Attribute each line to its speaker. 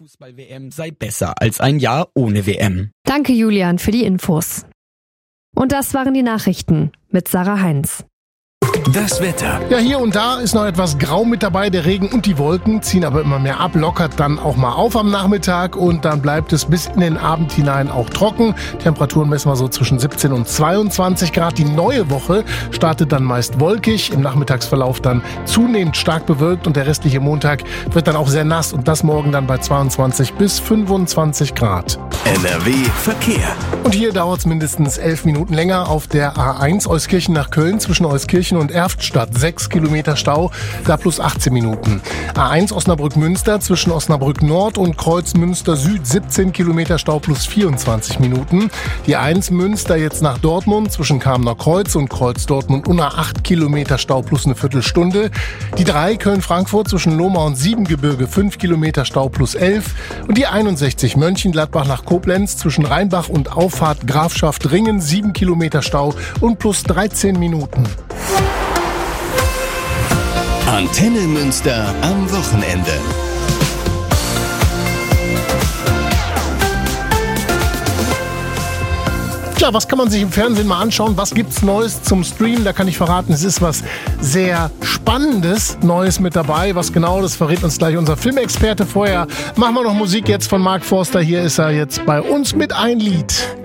Speaker 1: Fußball-WM sei besser als ein Jahr ohne WM.
Speaker 2: Danke, Julian, für die Infos. Und das waren die Nachrichten mit Sarah Heinz.
Speaker 3: Das Wetter.
Speaker 4: Ja, hier und da ist noch etwas Grau mit dabei. Der Regen und die Wolken ziehen aber immer mehr ab, lockert dann auch mal auf am Nachmittag und dann bleibt es bis in den Abend hinein auch trocken. Temperaturen messen wir so zwischen 17 und 22 Grad. Die neue Woche startet dann meist wolkig, im Nachmittagsverlauf dann zunehmend stark bewölkt und der restliche Montag wird dann auch sehr nass und das morgen dann bei 22 bis 25 Grad.
Speaker 3: NRW Verkehr.
Speaker 4: Und hier dauert es mindestens 11 Minuten länger auf der A1 Euskirchen nach Köln zwischen Euskirchen und Erftstadt. 6 Kilometer Stau, da plus 18 Minuten. A1 Osnabrück-Münster zwischen Osnabrück Nord und Kreuz Münster Süd. 17 Kilometer Stau plus 24 Minuten. Die 1 Münster jetzt nach Dortmund zwischen Kamener Kreuz und Kreuz Dortmund-Unna. 8 Kilometer Stau plus eine Viertelstunde. Die 3 Köln-Frankfurt zwischen Lohmar und Siebengebirge. 5 Kilometer Stau plus 11. Und die 61 Mönchengladbach nach Koblenz zwischen Rheinbach und Auffahrt Grafschaft Ringen. 7 Kilometer Stau und plus 13 Minuten.
Speaker 3: Antenne Münster am Wochenende.
Speaker 4: Tja, was kann man sich im Fernsehen mal anschauen? Was gibt's Neues zum Streamen? Da kann ich verraten, es ist was sehr Spannendes Neues mit dabei. Was genau, das verrät uns gleich unser Filmexperte. Vorher machen wir noch Musik jetzt von Mark Forster. Hier ist er jetzt bei uns mit ein Lied.